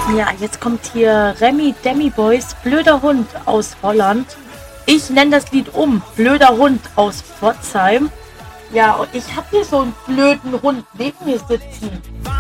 Ja, jetzt kommt hier Remy Demi Boys, blöder Hund aus Holland. Ich nenne das Lied um, blöder Hund aus Pforzheim. Ja, und ich habe hier so einen blöden Hund neben mir sitzen.